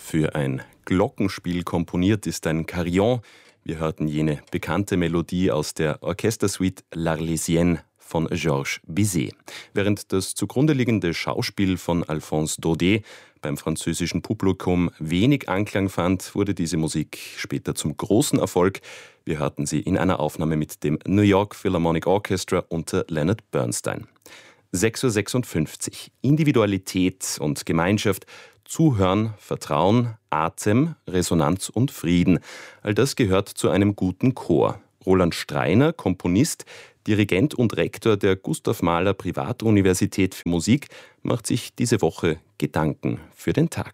Für ein Glockenspiel komponiert ist ein Carillon. Wir hörten jene bekannte Melodie aus der Orchestersuite L'Arlésienne von Georges Bizet. Während das zugrunde liegende Schauspiel von Alphonse Daudet beim französischen Publikum wenig Anklang fand, wurde diese Musik später zum großen Erfolg. Wir hörten sie in einer Aufnahme mit dem New York Philharmonic Orchestra unter Leonard Bernstein. 6:56 Uhr. Individualität und Gemeinschaft, Zuhören, Vertrauen, Atem, Resonanz und Frieden. All das gehört zu einem guten Chor. Roland Streiner, Komponist, Dirigent und Rektor der Gustav Mahler Privatuniversität für Musik, macht sich diese Woche Gedanken für den Tag.